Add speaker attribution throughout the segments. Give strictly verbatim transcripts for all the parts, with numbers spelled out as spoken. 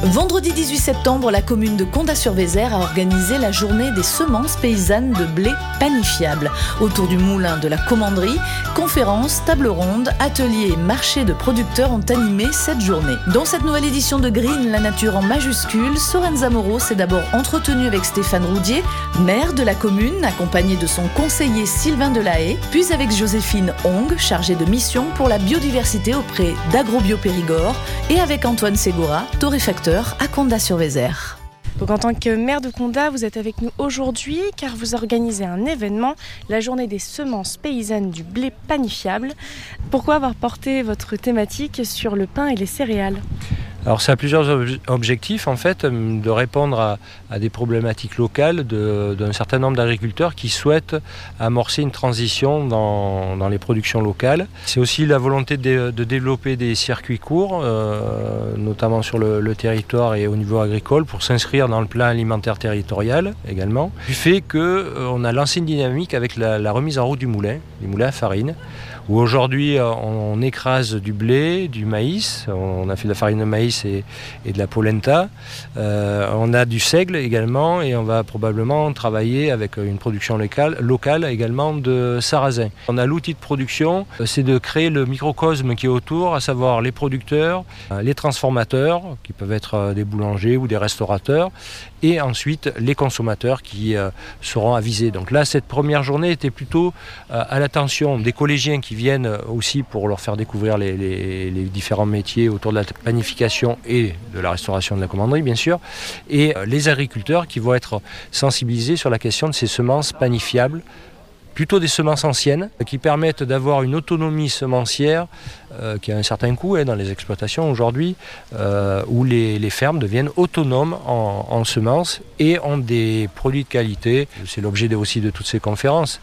Speaker 1: Vendredi dix-huit septembre, la commune de Condat-sur-Vézère a organisé la journée des semences paysannes de blé panifiable. Autour du moulin de la commanderie, conférences, tables rondes, ateliers et marchés de producteurs ont animé cette journée. Dans cette nouvelle édition de Green, la nature en majuscule, Sorenza Moreau s'est d'abord entretenue avec Stéphane Roudier, maire de la commune, accompagné de son conseiller Sylvain Delahaye, puis avec Joséphine Hong, chargée de mission pour la biodiversité auprès d'Agrobio Périgord, et avec Antoine Ségora, torréfacteur à Condat-sur-Vézère.
Speaker 2: Donc en tant que maire de Condat, vous êtes avec nous aujourd'hui car vous organisez un événement, la journée des semences paysannes du blé panifiable. Pourquoi avoir porté votre thématique sur le pain et les céréales ?
Speaker 3: Alors ça a plusieurs ob- objectifs en fait, de répondre à, à des problématiques locales de, d'un certain nombre d'agriculteurs qui souhaitent amorcer une transition dans, dans les productions locales. C'est aussi la volonté de, de développer des circuits courts, euh, notamment sur le, le territoire et au niveau agricole, pour s'inscrire dans le plan alimentaire territorial également. Du fait qu'on euh, a lancé une dynamique avec la, la remise en route du moulin, des moulins à farine, où aujourd'hui on, on écrase du blé, du maïs, on a fait de la farine de maïs et, et de la polenta, euh, on a du seigle également et on va probablement travailler avec une production locale, locale également de sarrasin. On a l'outil de production, c'est de créer le microcosme qui est autour, à savoir les producteurs, les transformateurs, qui peuvent être des boulangers ou des restaurateurs, et ensuite les consommateurs qui euh, seront avisés. Donc là, cette première journée était plutôt euh, à l'attention des collégiens qui viennent aussi pour leur faire découvrir les, les, les différents métiers autour de la panification et de la restauration de la commanderie, bien sûr, et euh, les agriculteurs qui vont être sensibilisés sur la question de ces semences panifiables, plutôt des semences anciennes qui permettent d'avoir une autonomie semencière euh, qui a un certain coût hein, dans les exploitations aujourd'hui, euh, où les, les fermes deviennent autonomes en, en semences et ont des produits de qualité. C'est l'objet de, aussi de toutes ces conférences,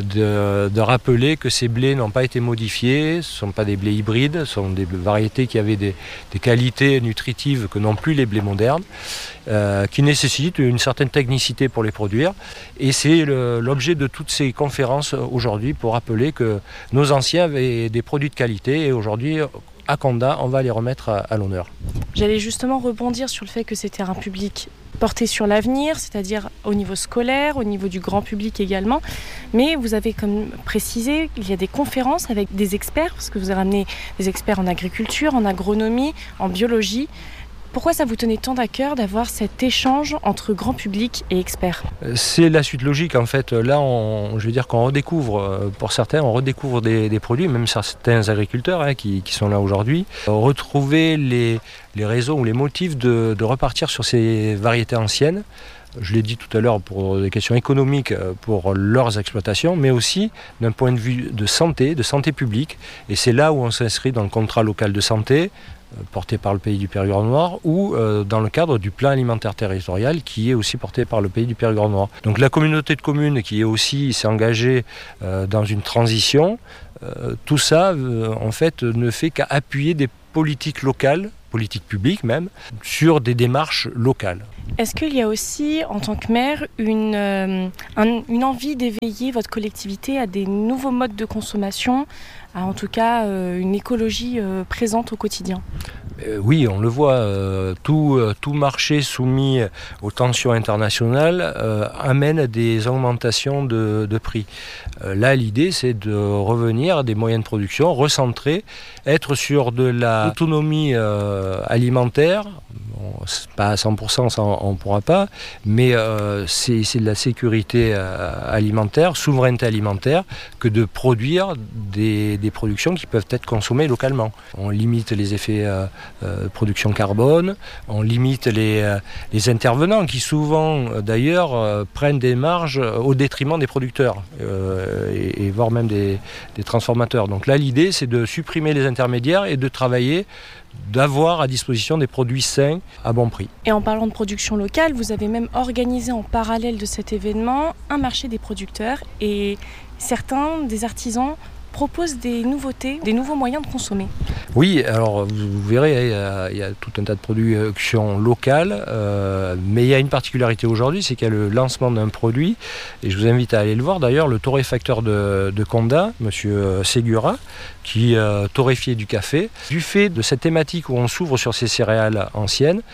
Speaker 3: de, de rappeler que ces blés n'ont pas été modifiés, ce ne sont pas des blés hybrides, ce sont des variétés qui avaient des, des qualités nutritives que n'ont plus les blés modernes, euh, qui nécessitent une certaine technicité pour les produire. Et c'est le, l'objet de toutes ces conférences aujourd'hui pour rappeler que nos anciens avaient des produits de qualité et aujourd'hui à Condat on va les remettre à, à l'honneur.
Speaker 2: J'allais justement rebondir sur le fait que c'était un public porté sur l'avenir, c'est-à-dire au niveau scolaire, au niveau du grand public également, mais vous avez comme précisé, il y a des conférences avec des experts, parce que vous avez ramené des experts en agriculture, en agronomie, en biologie. Pourquoi ça vous tenait tant à cœur d'avoir cet échange entre grand public et experts ?
Speaker 3: C'est la suite logique en fait. Là, on, je veux dire qu'on redécouvre, pour certains, on redécouvre des, des produits, même certains agriculteurs hein, qui, qui sont là aujourd'hui. Retrouver les, les raisons ou les motifs de, de repartir sur ces variétés anciennes. Je l'ai dit tout à l'heure pour des questions économiques pour leurs exploitations, mais aussi d'un point de vue de santé, de santé publique. Et c'est là où on s'inscrit dans le contrat local de santé, porté par le Pays du Périgord Noir, ou euh, dans le cadre du plan alimentaire territorial qui est aussi porté par le Pays du Périgord Noir. Donc la communauté de communes qui est aussi s'est engagée euh, dans une transition, euh, tout ça euh, en fait ne fait qu'à appuyer des politiques locales, politiques publiques même, sur des démarches locales.
Speaker 2: Est-ce qu'il y a aussi, en tant que maire, une, euh, un, une envie d'éveiller votre collectivité à des nouveaux modes de consommation, à en tout cas euh, une écologie euh, présente au quotidien ?
Speaker 3: Euh, oui, on le voit, euh, tout, euh, tout marché soumis aux tensions internationales euh, amène à des augmentations de, de prix. Euh, là, l'idée, c'est de revenir à des moyens de production, recentrer, être sur de l'autonomie euh, alimentaire. Bon, pas à cent pour cent, ça on ne pourra pas, mais euh, c'est, c'est de la sécurité euh, alimentaire, souveraineté alimentaire, que de produire des, des productions qui peuvent être consommées localement. On limite les effets euh, euh, production carbone, on limite les, euh, les intervenants qui souvent euh, d'ailleurs euh, prennent des marges au détriment des producteurs euh, et, et voire même des, des transformateurs. Donc là l'idée c'est de supprimer les intermédiaires et de travailler, d'avoir à disposition des produits sains à bon prix.
Speaker 2: Et en parlant de production locale, vous avez même organisé en parallèle de cet événement un marché des producteurs et certains des artisans proposent des nouveautés, des nouveaux moyens de consommer.
Speaker 3: Oui, alors vous verrez, il y a, il y a tout un tas de productions locales, euh, mais il y a une particularité aujourd'hui, c'est qu'il y a le lancement d'un produit, et je vous invite à aller le voir d'ailleurs, le torréfacteur de, de Condat, monsieur Ségura, qui euh, torréfiait du café. Du fait de cette thématique où on s'ouvre sur ces céréales anciennes,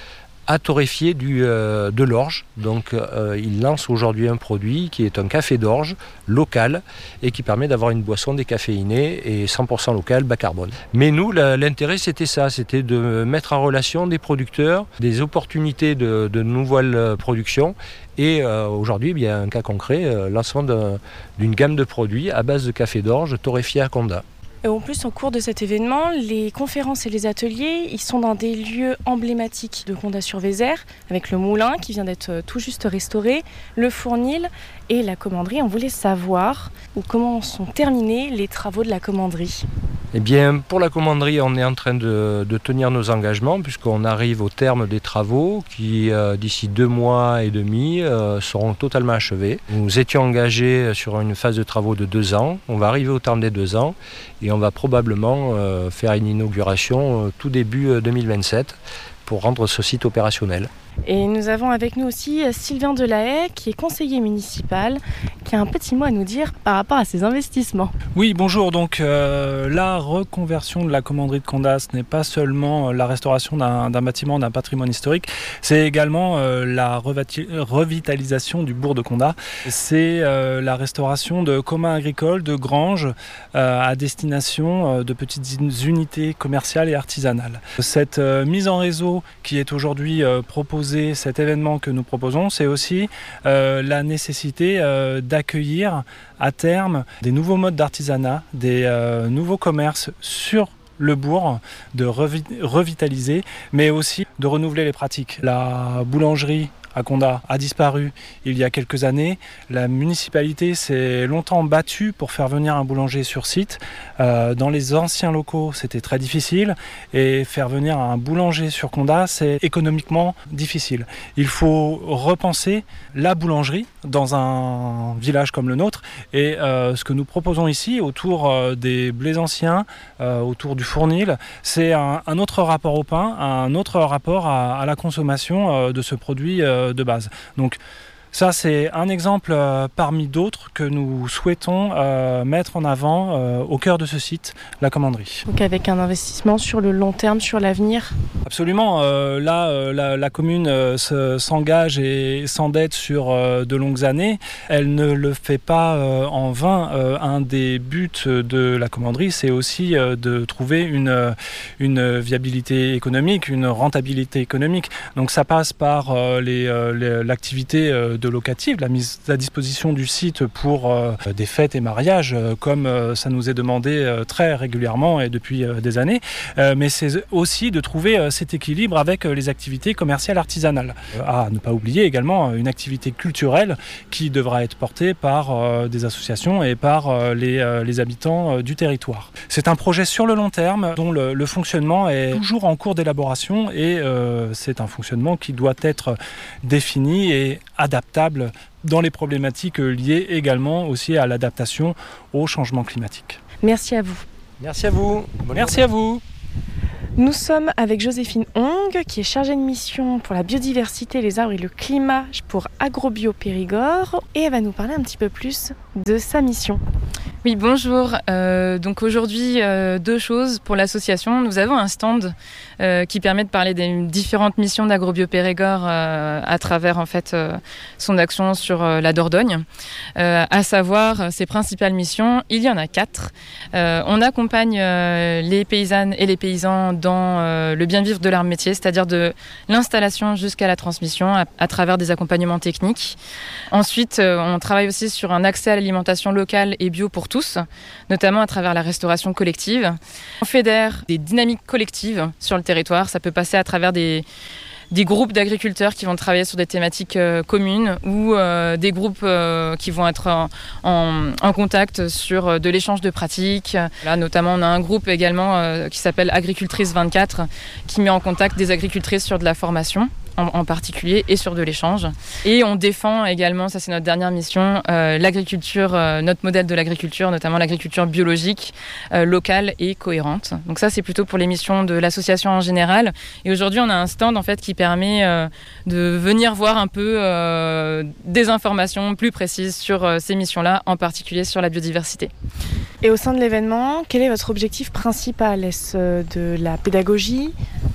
Speaker 3: à torréfier du, euh, de l'orge. Donc euh, il lance aujourd'hui un produit qui est un café d'orge local et qui permet d'avoir une boisson décaféinée et cent pour cent local, bas carbone. Mais nous, la, l'intérêt c'était ça, c'était de mettre en relation des producteurs, des opportunités de, de nouvelles productions. Et euh, aujourd'hui, il y a un cas concret, euh, lancement d'un, d'une gamme de produits à base de café d'orge torréfié à Condat.
Speaker 2: Et en plus, au cours de cet événement, les conférences et les ateliers, ils sont dans des lieux emblématiques de Condat-sur-Vézère, avec le moulin qui vient d'être tout juste restauré, le fournil et la commanderie. On voulait savoir ou comment sont terminés les travaux de la commanderie.
Speaker 3: Eh bien, pour la commanderie, on est en train de, de tenir nos engagements puisqu'on arrive au terme des travaux qui, euh, d'ici deux mois et demi, euh, seront totalement achevés. Nous étions engagés sur une phase de travaux de deux ans. On va arriver au terme des deux ans et on va probablement euh, faire une inauguration euh, tout début euh, deux mille vingt-sept pour rendre ce site opérationnel.
Speaker 2: Et nous avons avec nous aussi Sylvain Delahaye, qui est conseiller municipal, qui a un petit mot à nous dire par rapport à ces investissements.
Speaker 4: Oui, bonjour. Donc euh, la reconversion de la commanderie de Condat, ce n'est pas seulement la restauration d'un, d'un bâtiment, d'un patrimoine historique, c'est également euh, la revati- revitalisation du bourg de Condat. C'est euh, la restauration de communs agricoles, de granges euh, à destination euh, de petites unités commerciales et artisanales. Cette euh, mise en réseau qui est aujourd'hui euh, proposée, cet événement que nous proposons, c'est aussi euh, la nécessité euh, d'accueillir à terme des nouveaux modes d'artisanat, des euh, nouveaux commerces sur le bourg, de revi- revitaliser, mais aussi de renouveler les pratiques. La boulangerie à Condat a disparu il y a quelques années. La municipalité s'est longtemps battue pour faire venir un boulanger sur site. Euh, dans les anciens locaux, c'était très difficile et faire venir un boulanger sur Condat, c'est économiquement difficile. Il faut repenser la boulangerie dans un village comme le nôtre et euh, ce que nous proposons ici autour euh, des blés anciens, euh, autour du fournil, c'est un, un autre rapport au pain, un autre rapport à, à la consommation euh, de ce produit euh, de base. Donc ça, c'est un exemple euh, parmi d'autres que nous souhaitons euh, mettre en avant euh, au cœur de ce site, la commanderie.
Speaker 2: Donc avec un investissement sur le long terme, sur l'avenir.
Speaker 4: Absolument. Euh, là, euh, la, la commune euh, se, s'engage et s'endette sur euh, de longues années. Elle ne le fait pas euh, en vain. Euh, un des buts de la commanderie, c'est aussi euh, de trouver une, une viabilité économique, une rentabilité économique. Donc ça passe par euh, les, euh, les, l'activité euh, de locative, la mise à disposition du site pour euh, des fêtes et mariages, euh, comme euh, ça nous est demandé euh, très régulièrement et depuis euh, des années. Euh, mais c'est aussi de trouver euh, cet équilibre avec euh, les activités commerciales artisanales. Euh, à ne pas oublier également une activité culturelle qui devra être portée par euh, des associations et par euh, les, euh, les habitants euh, du territoire. C'est un projet sur le long terme dont le, le fonctionnement est toujours en cours d'élaboration et euh, c'est un fonctionnement qui doit être défini et adapté dans les problématiques liées également aussi à l'adaptation au changement climatique.
Speaker 2: Merci à vous.
Speaker 3: Merci à vous.
Speaker 4: Bonne Merci à vous.
Speaker 2: Nous sommes avec Joséphine Hong, qui est chargée de mission pour la biodiversité, les arbres et le climat pour Agrobio Périgord, et elle va nous parler un petit peu plus de sa mission.
Speaker 5: Oui, bonjour. Euh, donc aujourd'hui, euh, deux choses pour l'association. Nous avons un stand euh, qui permet de parler des différentes missions d'Agrobio Périgord euh, à travers en fait euh, son action sur euh, la Dordogne. Euh, à savoir ses principales missions, il y en a quatre. Euh, on accompagne euh, les paysannes et les paysans dans euh, le bien vivre de leur métier, c'est-à-dire de l'installation jusqu'à la transmission à, à travers des accompagnements techniques. Ensuite, euh, on travaille aussi sur un accès à l'alimentation locale et bio pour tous, notamment à travers la restauration collective. On fédère des dynamiques collectives sur le territoire. Ça peut passer à travers des, des groupes d'agriculteurs qui vont travailler sur des thématiques euh, communes ou euh, des groupes euh, qui vont être en, en, en contact sur euh, de l'échange de pratiques. Là, notamment, on a un groupe également euh, qui s'appelle Agricultrice vingt-quatre qui met en contact des agricultrices sur de la formation en particulier et sur de l'échange. Et on défend également, ça c'est notre dernière mission, euh, l'agriculture, euh, notre modèle de l'agriculture, notamment l'agriculture biologique, euh, locale et cohérente. Donc ça c'est plutôt pour les missions de l'association en général. Et aujourd'hui on a un stand en fait qui permet euh, de venir voir un peu euh, des informations plus précises sur euh, ces missions-là, en particulier sur la biodiversité.
Speaker 2: Et au sein de l'événement, quel est votre objectif principal ? Est-ce de la pédagogie ?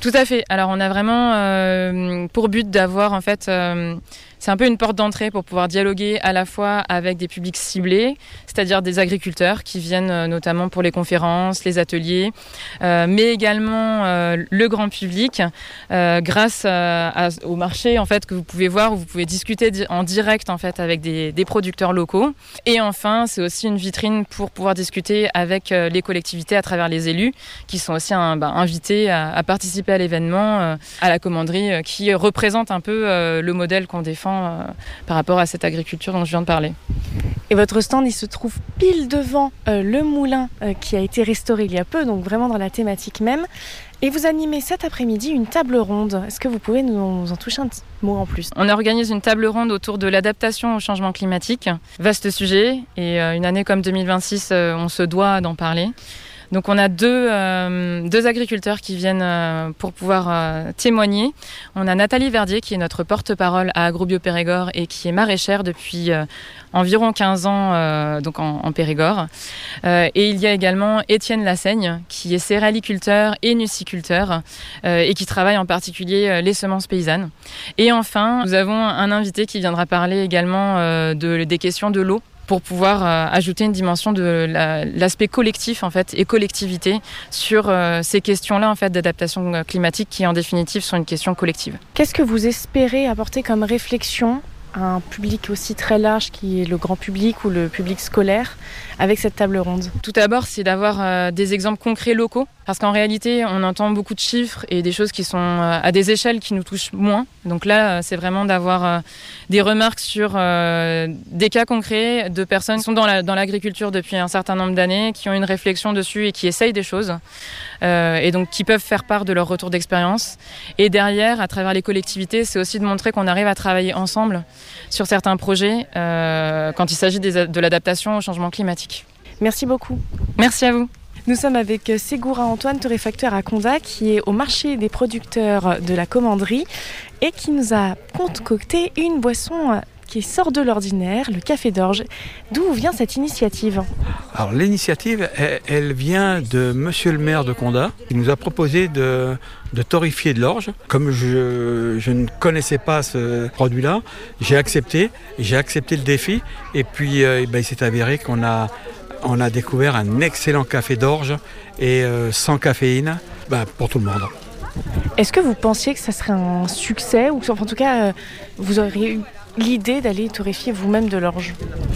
Speaker 5: Tout à fait. Alors on a vraiment euh, pour but d'avoir en fait, euh, c'est un peu une porte d'entrée pour pouvoir dialoguer à la fois avec des publics ciblés, c'est-à-dire des agriculteurs qui viennent euh, notamment pour les conférences, les ateliers, euh, mais également euh, le grand public euh, grâce euh, à, au marché en fait que vous pouvez voir où vous pouvez discuter di- en direct en fait avec des, des producteurs locaux. Et enfin, c'est aussi une vitrine pour pouvoir discuter avec euh, les collectivités à travers les élus qui sont aussi un, bah, invités à, à participer à l'événement, euh, à la commanderie, euh, qui représente un peu euh, le modèle qu'on défend euh, par rapport à cette agriculture dont je viens de parler.
Speaker 2: Et votre stand, il se trouve pile devant euh, le moulin euh, qui a été restauré il y a peu, donc vraiment dans la thématique même. Et vous animez cet après-midi une table ronde. Est-ce que vous pouvez nous, nous en toucher un petit mot en plus ?
Speaker 5: On organise une table ronde autour de l'adaptation au changement climatique. Vaste sujet, et euh, une année comme deux mille vingt-six, euh, on se doit d'en parler. Donc on a deux, euh, deux agriculteurs qui viennent euh, pour pouvoir euh, témoigner. On a Nathalie Verdier qui est notre porte-parole à Agrobio Périgord et qui est maraîchère depuis euh, environ quinze ans euh, donc en, en Périgord. Euh, et il y a également Étienne Lassaigne qui est céréaliculteur et nuciculteur euh, et qui travaille en particulier euh, les semences paysannes. Et enfin, nous avons un invité qui viendra parler également euh, de, des questions de l'eau, pour pouvoir euh, ajouter une dimension de la, l'aspect collectif en fait et collectivité sur euh, ces questions-là en fait d'adaptation climatique qui en définitive sont une question collective.
Speaker 2: Qu'est-ce que vous espérez apporter comme réflexion à un public aussi très large qui est le grand public ou le public scolaire avec cette table ronde ?
Speaker 5: Tout d'abord, c'est d'avoir euh, des exemples concrets locaux parce qu'en réalité, on entend beaucoup de chiffres et des choses qui sont euh, à des échelles qui nous touchent moins. Donc là, euh, c'est vraiment d'avoir euh, des remarques sur euh, des cas concrets de personnes qui sont dans, la, dans l'agriculture depuis un certain nombre d'années, qui ont une réflexion dessus et qui essayent des choses euh, et donc qui peuvent faire part de leur retour d'expérience. Et derrière, à travers les collectivités, c'est aussi de montrer qu'on arrive à travailler ensemble sur certains projets euh, quand il s'agit des, de l'adaptation au changement climatique.
Speaker 2: Merci beaucoup.
Speaker 5: Merci à vous.
Speaker 2: Nous sommes avec Ségoura Antoine, torréfacteur à Condat, qui est au marché des producteurs de la commanderie et qui nous a concocté une boisson qui sort de l'ordinaire, le café d'orge. D'où vient cette initiative ?
Speaker 6: Alors l'initiative, elle, elle vient de monsieur le maire de Condat, qui nous a proposé de, de torréfier de l'orge. Comme je, je ne connaissais pas ce produit-là, j'ai accepté, j'ai accepté le défi. Et puis euh, ben, il s'est avéré qu'on a, on a découvert un excellent café d'orge et euh, sans caféine ben, pour tout le monde.
Speaker 2: Est-ce que vous pensiez que ça serait un succès ou en tout cas euh, vous auriez eu l'idée d'aller torréfier vous-même de l'orge ?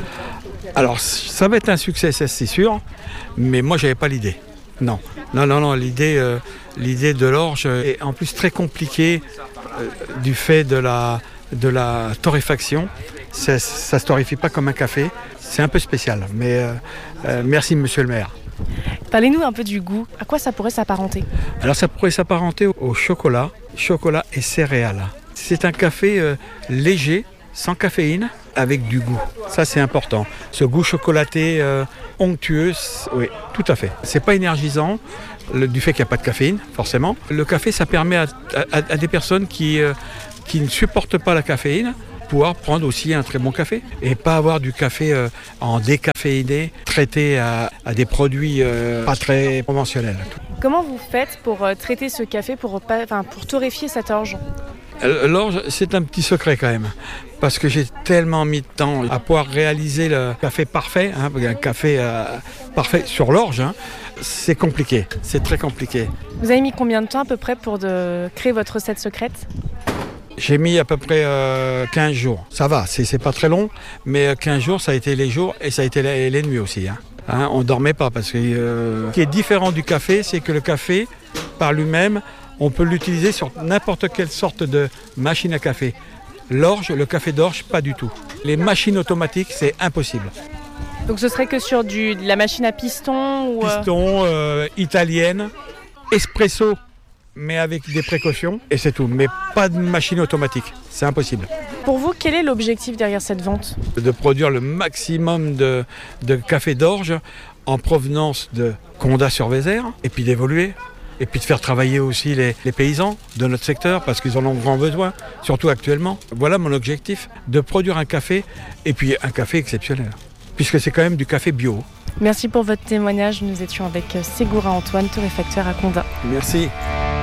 Speaker 6: Alors, ça va être un succès, ça, c'est sûr, mais moi, j'avais pas l'idée. Non, non, non, non. L'idée, euh, l'idée de l'orge est en plus très compliquée euh, du fait de la, de la torréfaction. Ça, ne se torréfie pas comme un café. C'est un peu spécial, mais euh, euh, merci, monsieur le maire.
Speaker 2: Parlez-nous un peu du goût. À quoi ça pourrait s'apparenter ?
Speaker 6: Alors, ça pourrait s'apparenter au, au chocolat, chocolat et céréales. C'est un café euh, léger, sans caféine, avec du goût. Ça, c'est important. Ce goût chocolaté, euh, onctueux, oui, tout à fait. C'est pas énergisant, le, du fait qu'il n'y a pas de caféine, forcément. Le café, ça permet à, à, à des personnes qui, euh, qui ne supportent pas la caféine, pouvoir prendre aussi un très bon café et pas avoir du café euh, en décaféiné, traité à, à des produits euh, pas très conventionnels.
Speaker 2: Comment vous faites pour euh, traiter ce café, pour, enfin, pour torréfier cette orge ?
Speaker 6: L'orge, c'est un petit secret quand même, parce que j'ai tellement mis de temps à pouvoir réaliser le café parfait, hein, un café euh, parfait sur l'orge, hein, c'est compliqué, c'est très compliqué.
Speaker 2: Vous avez mis combien de temps à peu près pour de créer votre recette secrète ?
Speaker 6: J'ai mis à peu près euh, quinze jours. Ça va, c'est, c'est pas très long, mais quinze jours, ça a été les jours et ça a été les, les nuits aussi. Hein. Hein, on ne dormait pas parce que euh, ce qui est différent du café, c'est que le café, par lui-même, on peut l'utiliser sur n'importe quelle sorte de machine à café. L'orge, le café d'orge, pas du tout. Les machines automatiques, c'est impossible.
Speaker 2: Donc ce serait que sur du, de la machine à piston ou
Speaker 6: Piston, euh, italienne, espresso, mais avec des précautions, et c'est tout. Mais pas de machine automatique, c'est impossible.
Speaker 2: Pour vous, quel est l'objectif derrière cette vente ?
Speaker 6: De produire le maximum de, de café d'orge en provenance de Condat-sur-Vézère, et puis d'évoluer. Et puis de faire travailler aussi les, les paysans de notre secteur parce qu'ils en ont grand besoin, surtout actuellement. Voilà mon objectif, de produire un café et puis un café exceptionnel, puisque c'est quand même du café bio.
Speaker 2: Merci pour votre témoignage. Nous étions avec Ségoura Antoine, torréfacteur à Condat.
Speaker 6: Merci.